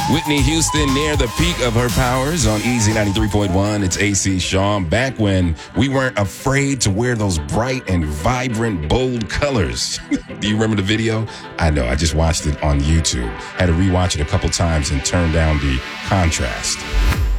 Whitney Houston near the peak of her powers on Easy 93.1. It's AC Sean. Back when we weren't afraid to wear those bright and vibrant, bold colors. Do you remember the video? I know. I just watched it on YouTube. Had to rewatch it a couple times and turn down the contrast.